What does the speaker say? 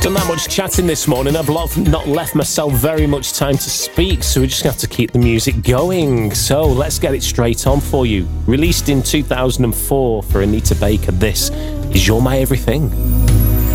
Done that much chatting this morning, I've not left myself very much time to speak, so we're just going to have to keep the music going. So let's get it straight on for you. Released in 2004 for Anita Baker, this is You're My Everything.